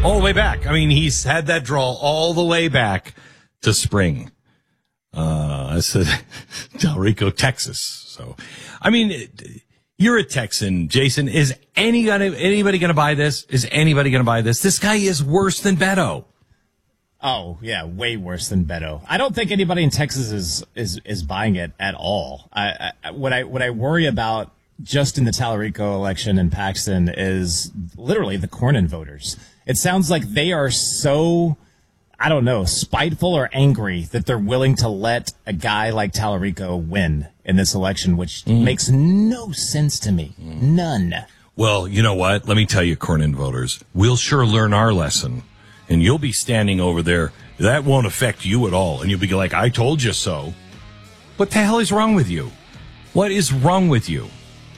All the way back. I mean, he's had that draw all the way back to spring. I said Talrico, Texas. So, I mean, you're a Texan, Jason. Is anybody going to buy this? Is anybody going to buy this? This guy is worse than Beto. Oh, yeah, way worse than Beto. I don't think anybody in Texas is buying it at all. What I worry about just in the Talrico election in Paxton is literally the Cornyn voters. It sounds like they are so, I don't know, spiteful or angry that they're willing to let a guy like Talrico win in this election, which makes no sense to me. None. Well, you know what? Let me tell you, Cornyn voters, we'll sure learn our lesson. And you'll be standing over there. That won't affect you at all. And you'll be like, I told you so. What the hell is wrong with you? What is wrong with you?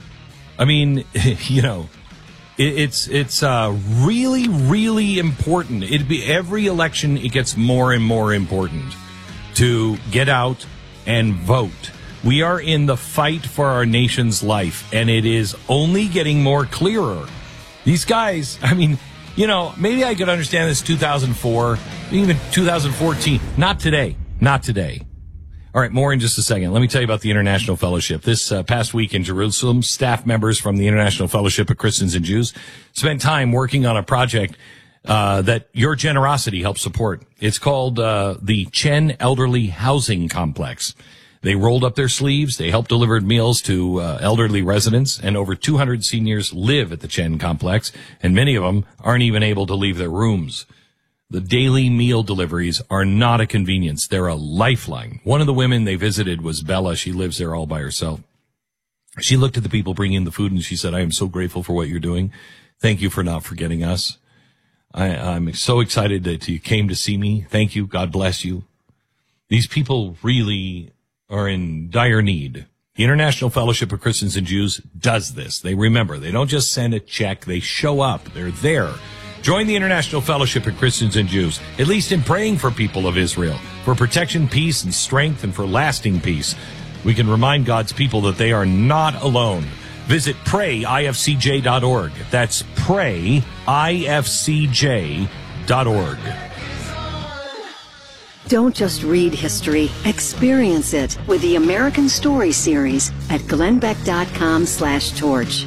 I mean, you know, it's really, really important. It'd be every election, it gets more and more important to get out and vote. We are in the fight for our nation's life, and it is only getting more clearer. These guys, I mean, you know, maybe I could understand this 2004, even 2014. Not today. Not today. All right, more in just a second. Let me tell you about the International Fellowship. This past week in Jerusalem, staff members from the International Fellowship of Christians and Jews spent time working on a project that your generosity helps support. It's called the Chen Elderly Housing Complex. They rolled up their sleeves. They helped deliver meals to elderly residents, and over 200 seniors live at the Chen complex, and many of them aren't even able to leave their rooms. The daily meal deliveries are not a convenience. They're a lifeline. One of the women they visited was Bella. She lives there all by herself. She looked at the people bringing the food, and she said, I am so grateful for what you're doing. Thank you for not forgetting us. I'm so excited that you came to see me. Thank you. God bless you. These people really are in dire need. The International Fellowship of Christians and Jews does this. They remember. They don't just send a check. They show up. They're there. Join the International Fellowship of Christians and Jews, at least in praying for people of Israel, for protection, peace, and strength, and for lasting peace. We can remind God's people that they are not alone. Visit prayifcj.org. That's prayifcj.org. Don't just read history, experience it with the American Story series at glennbeck.com/torch.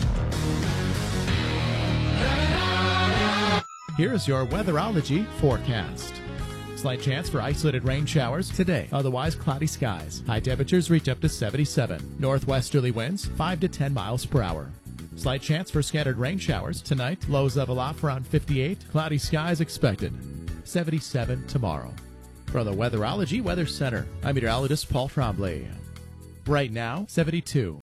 Here's your weatherology forecast. Slight chance for isolated rain showers today. Otherwise, cloudy skies. High temperatures reach up to 77. Northwesterly winds 5 to 10 miles per hour. Slight chance for scattered rain showers tonight. Lows level off around 58. Cloudy skies expected. 77 tomorrow. From the Weatherology Weather Center, I'm meteorologist Paul Trombley. Right now, 72.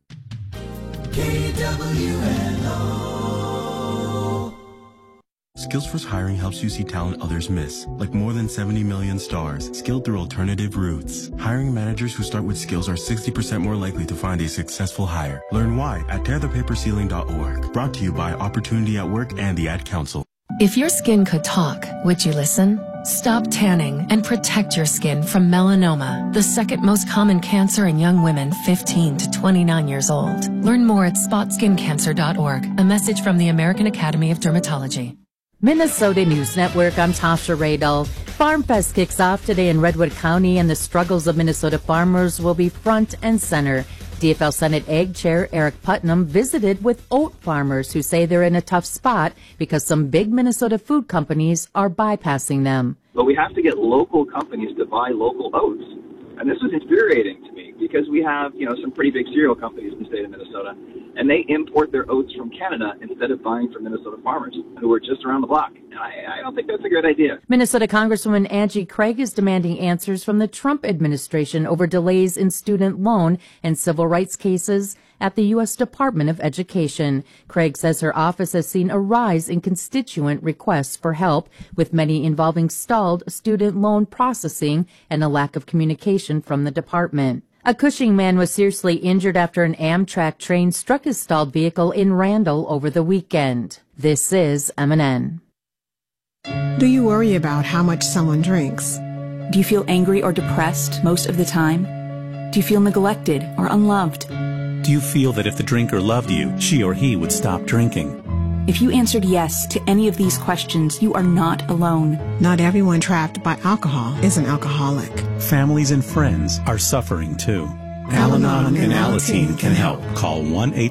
KWNO. Skillsforce Hiring helps you see talent others miss, like more than 70 million stars, skilled through alternative routes. Hiring managers who start with skills are 60% more likely to find a successful hire. Learn why at tearthepaperceiling.org. Brought to you by Opportunity at Work and the Ad Council. If your skin could talk, would you listen? Stop tanning and protect your skin from melanoma, the second most common cancer in young women 15 to 29 years old. Learn more at spotskincancer.org. A message from the American Academy of Dermatology. Minnesota News Network, I'm Tasha Radel. Farm Fest kicks off today in Redwood County, and the struggles of Minnesota farmers will be front and center. DFL Senate Ag Chair Eric Putnam visited with oat farmers who say they're in a tough spot because some big Minnesota food companies are bypassing them. But we have to get local companies to buy local oats. And this was infuriating to me because we have, some pretty big cereal companies in the state of Minnesota, and they import their oats from Canada instead of buying from Minnesota farmers who are just around the block. And I don't think that's a good idea. Minnesota Congresswoman Angie Craig is demanding answers from the Trump administration over delays in student loan and civil rights cases at the U.S. Department of Education. Craig says her office has seen a rise in constituent requests for help, with many involving stalled student loan processing and a lack of communication from the department. A Cushing man was seriously injured after an Amtrak train struck his stalled vehicle in Randall over the weekend. This is MNN. Do you worry about how much someone drinks? Do you feel angry or depressed most of the time? Do you feel neglected or unloved? Do you feel that if the drinker loved you, she or he would stop drinking? If you answered yes to any of these questions, you are not alone. Not everyone trapped by alcohol is an alcoholic. Families and friends are suffering too. Al-Anon and Alateen can help. Call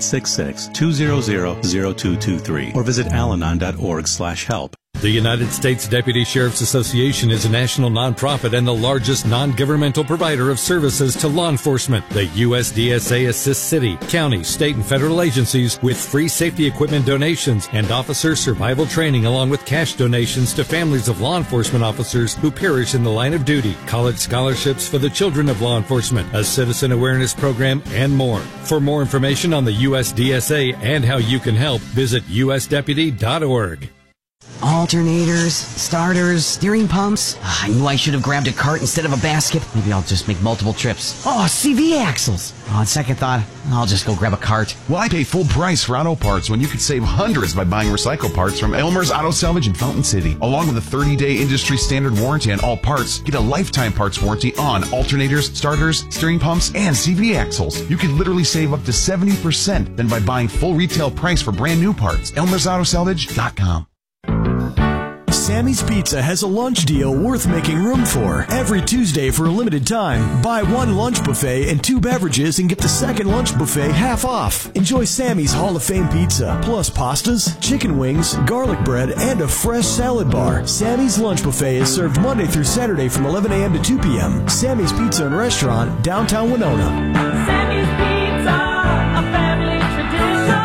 1-866-200-0223 or visit alanon.org/help. The United States Deputy Sheriff's Association is a national nonprofit and the largest non-governmental provider of services to law enforcement. The USDSA assists city, county, state, and federal agencies with free safety equipment donations and officer survival training, along with cash donations to families of law enforcement officers who perish in the line of duty, college scholarships for the children of law enforcement, a citizen awareness program, and more. For more information on the USDSA and how you can help, visit usdeputy.org. Alternators, starters, steering pumps. I knew I should have grabbed a cart instead of a basket. Maybe I'll just make multiple trips. Oh, CV axles. On second thought, I'll just go grab a cart. Why pay full price for auto parts when you could save hundreds by buying recycled parts from Elmer's Auto Salvage in Fountain City? Along with a 30-day industry standard warranty on all parts, get a lifetime parts warranty on alternators, starters, steering pumps, and CV axles. You could literally save up to 70% than by buying full retail price for brand new parts. Elmer'sAutoSalvage.com. Sammy's Pizza has a lunch deal worth making room for. Every Tuesday for a limited time, buy one lunch buffet and 2 beverages and get the second lunch buffet half off. Enjoy Sammy's Hall of Fame pizza, plus pastas, chicken wings, garlic bread, and a fresh salad bar. Sammy's Lunch Buffet is served Monday through Saturday from 11 a.m. to 2 p.m. Sammy's Pizza and Restaurant, downtown Winona. Sammy's Pizza, a family tradition.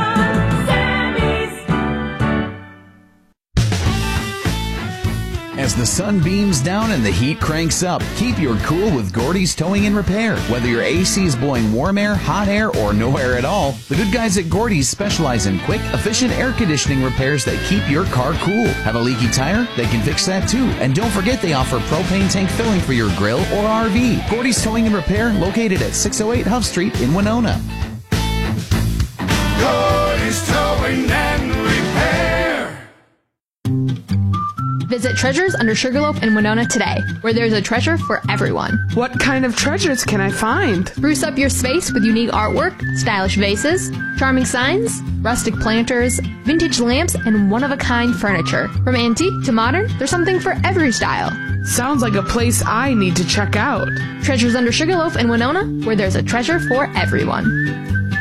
As the sun beams down and the heat cranks up, keep your cool with Gordy's Towing and Repair. Whether your AC is blowing warm air, hot air, or no air at all, the good guys at Gordy's specialize in quick, efficient air conditioning repairs that keep your car cool. Have a leaky tire? They can fix that too. And don't forget they offer propane tank filling for your grill or RV. Gordy's Towing and Repair, located at 608 Huff Street in Winona. Gordy's Towing and Repair. Visit Treasures under Sugarloaf in Winona today, where there's a treasure for everyone. What kind of treasures can I find? Spruce up your space with unique artwork, stylish vases, charming signs, rustic planters, vintage lamps, and one-of-a-kind furniture. From antique to modern, there's something for every style. Sounds like a place I need to check out. Treasures under Sugarloaf in Winona, where there's a treasure for everyone.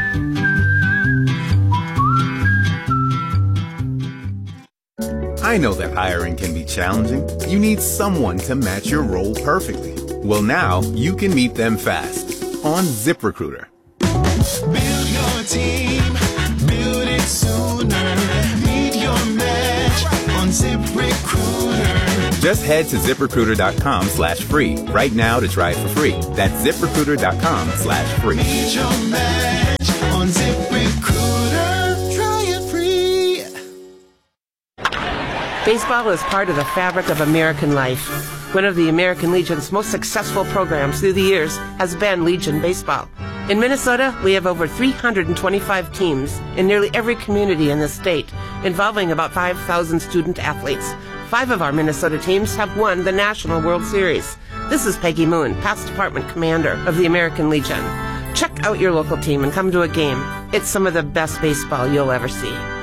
I know that hiring can be challenging. You need someone to match your role perfectly. Well, now you can meet them fast on ZipRecruiter. Build your team, build it sooner. Meet your match on ZipRecruiter. Just head to ZipRecruiter.com/free right now to try it for free. That's ZipRecruiter.com/free. Meet your match on ZipRecruiter. Try it free. Baseball is part of the fabric of American life. One of the American Legion's most successful programs through the years has been Legion Baseball. In Minnesota, we have over 325 teams in nearly every community in the state, involving about 5,000 student athletes. 5 of our Minnesota teams have won the National World Series. This is Peggy Moon, past department commander of the American Legion. Check out your local team and come to a game. It's some of the best baseball you'll ever see.